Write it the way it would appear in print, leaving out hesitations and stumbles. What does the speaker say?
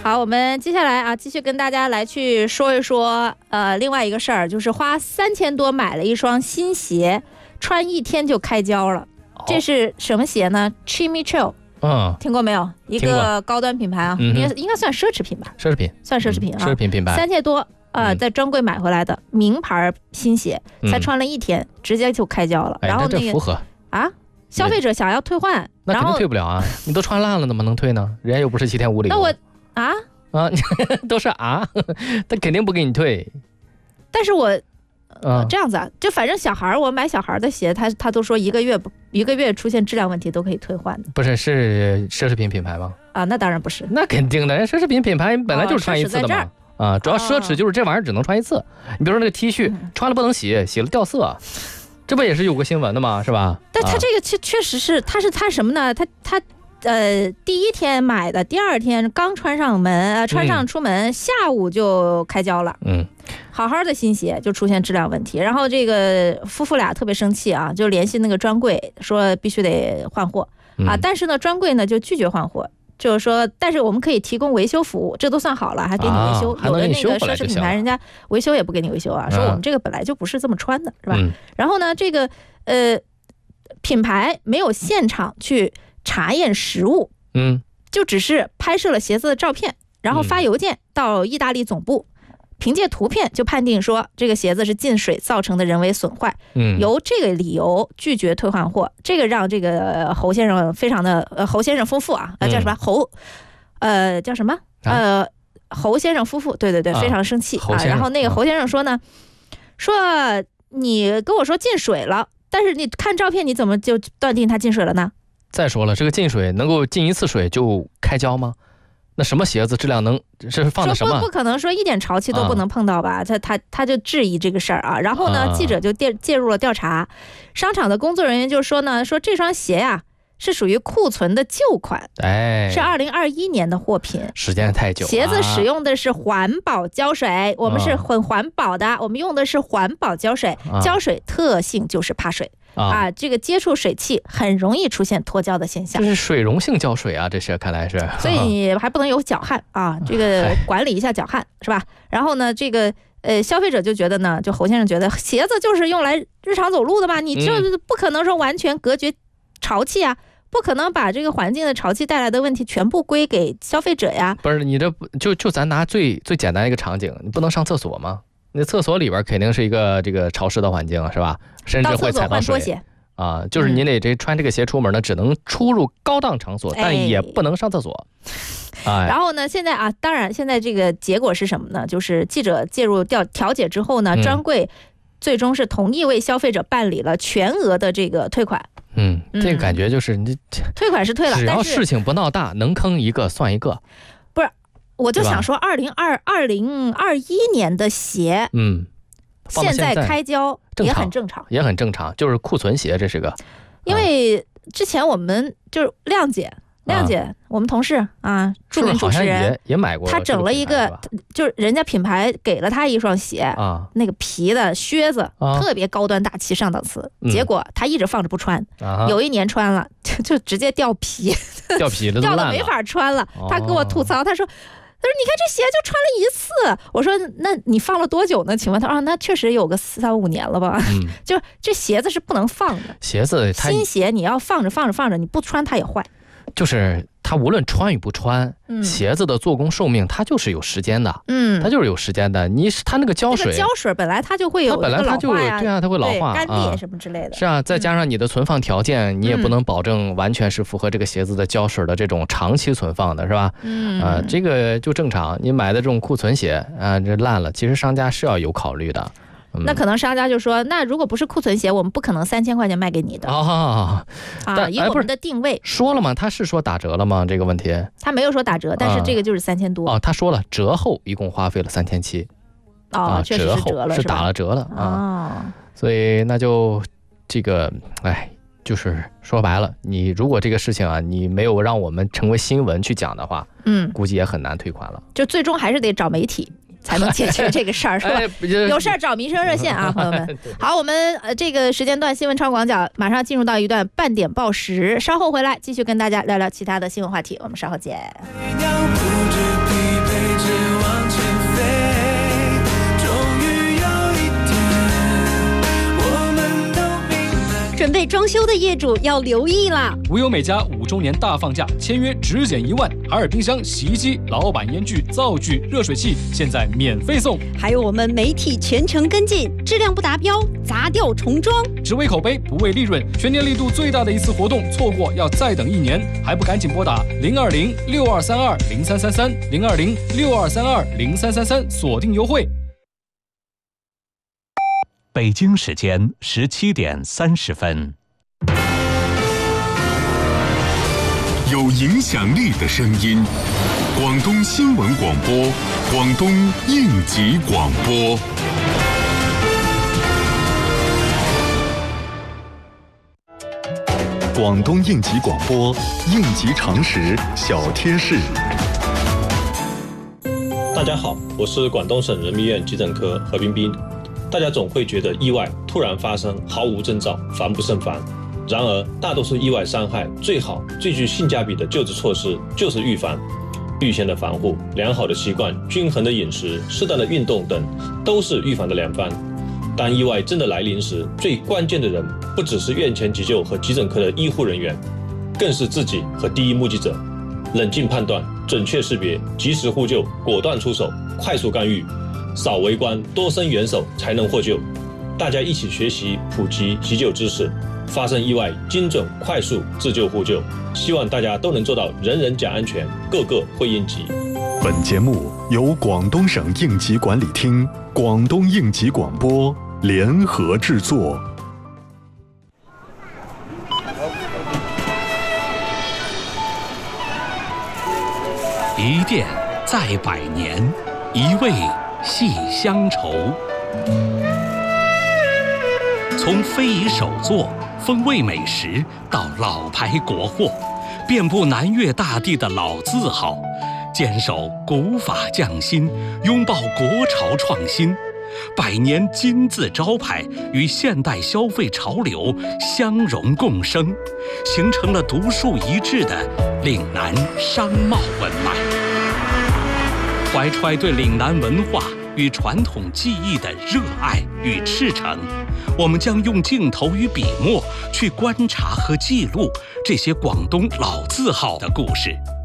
好，我们接下来啊，继续跟大家来去说一说，另外一个事儿，就是花3000多买了一双新鞋，穿1天就开胶了。这是什么鞋呢 ？Jimmy Choo， 听过没有？一个高端品牌啊，应该算奢侈品吧？ 奢侈品， 算奢侈品啊， 奢侈品品牌 ，3000多。在专柜买回来的名牌新鞋，才穿了1天，直接就开胶了。然后这符合啊，消费者想要退换， 那肯定退不了啊！你都穿烂了，怎么能退呢？人家又不是7天无理由。 那我都是啊，他肯定不给你退。 但是我这样子啊，就反正小孩我买小孩的鞋，他都说一个月出现质量问题都可以退换的。 不是，是奢侈品品牌吗？ 啊，那当然不是。 那肯定的，奢侈品品牌本来就是穿一次的嘛。主要奢侈就是这玩意儿只能穿一次。你比如说那个 T 恤，穿了不能洗，洗了掉色，这不也是有个新闻的吗？是吧？ 但他这个确实是，他什么呢？他第1天买的，第2天刚穿上出门，下午就开胶了。好好的新鞋就出现质量问题，然后这个夫妇俩特别生气啊，就联系那个专柜说必须得换货啊，但是呢专柜呢就拒绝换货。就是说，但是我们可以提供维修服务，这都算好了，还给你维修。有的那个奢侈品牌，人家维修也不给你维修啊，说我们这个本来就不是这么穿的，是吧？然后呢，这个品牌没有现场去查验实物，就只是拍摄了鞋子的照片，然后发邮件到意大利总部。凭借图片就判定说这个鞋子是进水造成的人为损坏，由这个理由拒绝退换货，这个让这个侯先生非常的侯先生夫妇啊，叫什么叫什么侯先生夫妇，对，非常生气啊。然后那个侯先生说呢，说你跟我说进水了，但是你看照片你怎么就断定它进水了呢？ 再说了，这个进水能够进1次水就开胶吗？那什么鞋子质量是放的什么？ 不可能说一点潮气都不能碰到吧？他就质疑这个事儿啊。然后呢，记者就介入了调查。商场的工作人员就说呢，说这双鞋呀是属于库存的旧款，是2021年的货品， 时间太久了。 鞋子使用的是环保胶水，我们是很环保的，我们用的是环保胶水，胶水特性就是怕水。这个接触水汽很容易出现脱胶的现象， 这是水溶性胶水啊，这是看来是， 所以你还不能有脚汗啊，这个管理一下脚汗是吧？然后呢，这个消费者就觉得呢，就侯先生觉得鞋子就是用来日常走路的嘛，你就不可能说完全隔绝潮气啊，不可能把这个环境的潮气带来的问题全部归给消费者呀。 不是你这就咱拿最简单的一个场景，你不能上厕所吗？那厕所里边肯定是一个这个潮湿的环境是吧？甚至会踩到水啊，就是你得穿这个鞋出门呢，只能出入高档场所，但也不能上厕所。 然后呢，现在啊，当然现在这个结果是什么呢？就是记者介入调解之后呢，专柜最终是同意为消费者办理了全额的这个退款。 这个感觉就是你退款是退了， 只要事情不闹大，能坑一个算一个。 不是，我就想说2021年的鞋，现在开胶也很正常， 也很正常，就是库存鞋，这是个。 因为之前我们就是亮姐，我们同事啊，著名主持人也买过， 他整了一个，就是人家品牌给了他一双鞋那个皮的靴子，特别高端大气上档次，结果他一直放着不穿，有1年穿了就直接掉皮了，掉的没法穿了。他跟我吐槽，他说你看这鞋就穿了1次，我说那你放了多久呢？请问他那确实有个3-5年了吧？就这鞋子是不能放的， 鞋子新鞋你要放着，你不穿它也坏。 就是它无论穿与不穿，鞋子的做工寿命它就是有时间的，它就是有时间的。它那个胶水， 本来它就会有本来它就对啊，它会老化、 干裂什么之类的。 是啊，再加上你的存放条件，你也不能保证完全是符合这个鞋子的胶水的这种长期存放的，是吧？这个就正常。你买的这种库存鞋这烂了，其实商家是要有考虑的。 那可能商家就说，那如果不是库存鞋，我们不可能3000块钱卖给你的以我们的定位说了吗？他是说打折了吗？这个问题他没有说打折，但是这个就是3000多他说了折后一共花费了3700 确实是折了， 是打了折了所以那就这个就是说白了，你如果这个事情你没有让我们成为新闻去讲的话，估计也很难退款了， 就最终还是得找媒体才能解决这个事儿，是吧？有事儿找民生热线啊，朋友们。好，我们这个时间段新闻超广角马上进入到一段半点报时，稍后回来继续跟大家聊聊其他的新闻话题，我们稍后见。 准备装修的业主要留意啦！ 无忧美家5周年大放价，签约只减1万，海尔冰箱、洗衣机、老板烟具、灶具、热水器现在免费送， 还有我们媒体全程跟进，质量不达标砸掉重装， 只为口碑不为利润，全年力度最大的一次活动，错过要再等1年，还不赶紧拨打020-6232-0333，020-6232-0333，锁定优惠。 北京时间17点30分。 有影响力的声音，广东新闻广播，广东应急广播。广东应急广播，应急常识小贴士。 大家好，我是广东省人民医院急诊科何冰冰。大家总会觉得意外突然发生，毫无征兆，防不胜防。然而，大多数意外伤害最好、最具性价比的救治措施就是预防。预先的防护、良好的习惯、均衡的饮食、适当的运动等，都是预防的良方。当意外真的来临时，最关键的人不只是院前急救和急诊科的医护人员，更是自己和第一目击者。冷静判断，准确识别，及时呼救，果断出手，快速干预。少围观，多伸援手，才能获救。大家一起学习普及急救知识，发生意外精准快速自救互救。希望大家都能做到人人讲安全，个个会应急。 本节目由广东省应急管理厅、广东应急广播联合制作。 一店在百年，一味系乡愁。从非遗手作、风味美食到老牌国货，遍布南粤大地的老字号，坚守古法匠心，拥抱国潮创新。百年金字招牌与现代消费潮流相融共生，形成了独树一帜的岭南商贸文脉。怀揣对岭南文化与传统技艺的热爱与赤诚，我们将用镜头与笔墨去观察和记录这些广东老字号的故事。